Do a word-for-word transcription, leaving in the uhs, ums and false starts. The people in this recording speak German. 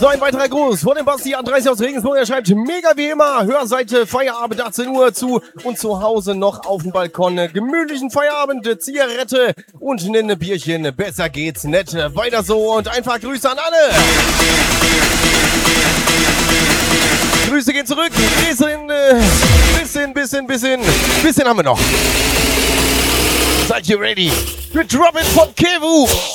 So, ein weiterer Gruß von dem Basti an dreißig aus Regensburg. Er schreibt, mega wie immer, Hörseite, Feierabend achtzehn Uhr zu und zu Hause noch auf dem Balkon. Gemütlichen Feierabend, Zigarette und ein Bierchen. Besser geht's nicht. Weiter so und einfach Grüße an alle. Grüße gehen zurück. Bisschen, äh, bisschen, bisschen, bisschen, bisschen haben wir noch. Seid ihr ready? Wir droppen von Kevu.